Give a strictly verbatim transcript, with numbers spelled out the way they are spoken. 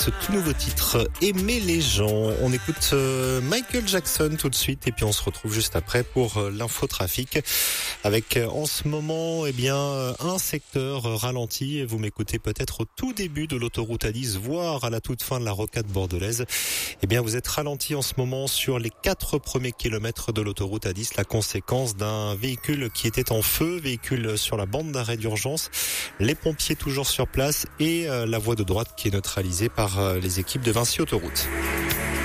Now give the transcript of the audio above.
Ce tout nouveau titre, Aimer les gens. On écoute euh, Michael Jackson tout de suite et puis on se retrouve juste après pour euh, l'infotrafic avec euh, en ce moment eh bien euh, un secteur euh, ralenti. Vous m'écoutez peut-être au tout début de l'autoroute A dix, voire à la toute fin de la rocade bordelaise. Eh bien vous êtes ralenti en ce moment sur les quatre premiers kilomètres de l'autoroute A dix, la conséquence d'un véhicule qui était en feu, véhicule sur la bande d'arrêt d'urgence, les pompiers toujours sur place et euh, la voie de droite qui est neutralisée par les équipes de Vinci Autoroute.